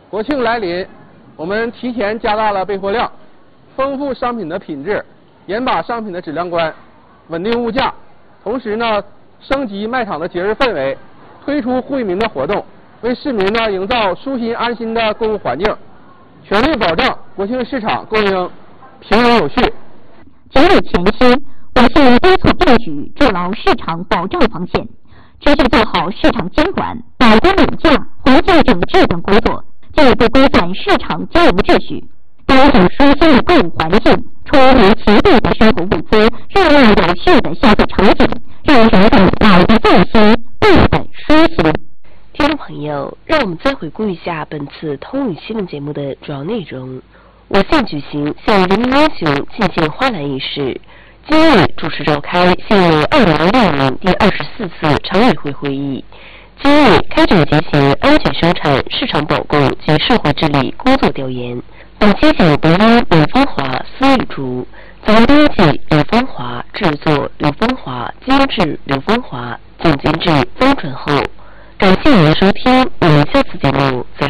国庆来临，我们提前加大了备货量，丰富商品的品质，严把商品的质量关，稳定物价。同时呢，升级卖场的节日氛围，推出惠民的活动，为市民呢营造舒心安心的购物环境，全力保障国庆市场供应平稳有序。 节日前夕，我市督促并举，筑牢市场保障防线，持续做好市场监管、把关稳价、环境整治等工作，进一步规范市场经营秩序，打造舒心的购物环境，充实齐备的生活物资，热闹有序的消费场景，让人们买的放心，购的舒心。 听众朋友，让我们再回顾一下本次通语新闻节目的主要内容。我县举行向人民英雄进献花篮仪式。今日主持召开县委2016年第24次常委会会议。今日开展节行安全生产、市场保供及社会治理工作调研。本期节目播音刘芳华、司玉竹，责任编辑刘芳华，制作刘芳华，监制刘芳华，总监制方传厚。感谢您的收听，我们下次节目再